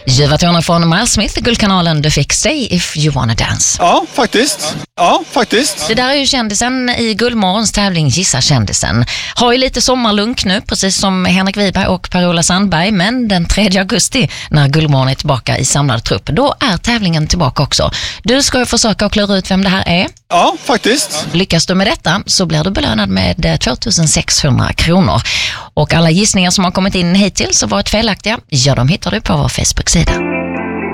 Ljuva toner från Miles Smith i Guldkanalen. Du fick Stay If You Wanna Dance. Ja, faktiskt. Det där är ju kändisen i Guldmorgons tävling Gissa kändisen. Har ju lite sommarlunk nu, precis som Henrik Wiberg och Per-Ola Sandberg. Men den 3 augusti, när Guldmorgon är tillbaka i samlad trupp, då är tävlingen tillbaka också. Du ska ju försöka att klura ut vem det här är. Ja, faktiskt. Lyckas du med detta så blir du belönad med 2600 kronor. Och alla gissningar som har kommit in hittills och varit felaktiga, ja, de hittar du på vår Facebook-sida.